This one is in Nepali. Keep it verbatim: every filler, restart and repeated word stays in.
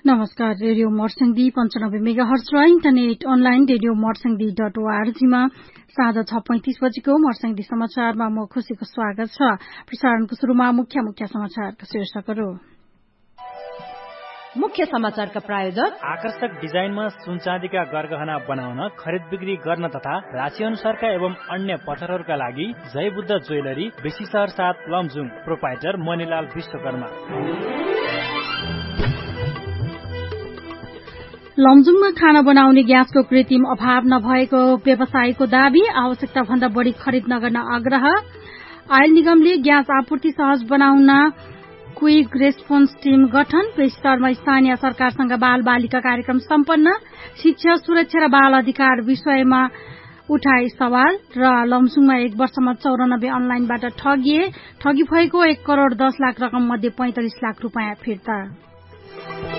नमस्कार, रेडियो मर्सिङदी पञ्चानब्बे मेगाहर्ज र इन्टरनेट अनलाइन रेडियो मर्सिङदी डट ओआरजीमा साँझ छ पैंतिस बजेको मर्सिङदी समाचारमा म खुशीको स्वागत छ। प्रसारणको शुरूमा मुख्य मुख्य समाचारका शीर्षकहरू। मुख्य समाचारका प्रायोजक आकर्षक डिजाइनमा सुनचाँदीका गरगहना बनाउन, खरिद बिक्री गर्न तथा राशि अनुसारका एवं अन्य पत्थरहरूका लागि जय बुद्ध ज्वेलरी, बेसी शहर सात, लमजुङ। प्रोपाइटर मणिलाल विश्वकर्मा। लमजुङमा खाना बनाउने ग्यासको कृत्रिम अभाव नभएको व्यवसायीको दावी, आवश्यकता भन्दा बढ़ी खरिद नगर्न आग्रह। आयल निगमले ग्यास आपूर्ति सहज बनाउन क्विक रेस्पोन्स टीम गठन। स्तरमा स्थानीय सरकारसँग बाल बालिका कार्यक्रम सम्पन्न। शिक्षा, सुरक्षा र बाल अधिकार विषयमा उठाए सवाल। र लमजुङमा एक वर्षमा चौरानब्बे अनलाइनबाट ठगिए ठगी भएको एक करोड़ दस लाख रकम मध्ये पैंतालिस लाख रूपियाँ फिर्ता।